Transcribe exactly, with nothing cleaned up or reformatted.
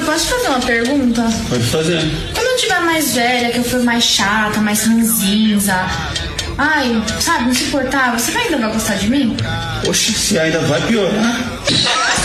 posso te fazer uma pergunta? Pode fazer. Quando eu tiver mais velha, que eu for mais chata, mais ranzinza, ai, sabe, insuportável, você ainda vai gostar de mim? Oxe, você ainda vai piorar.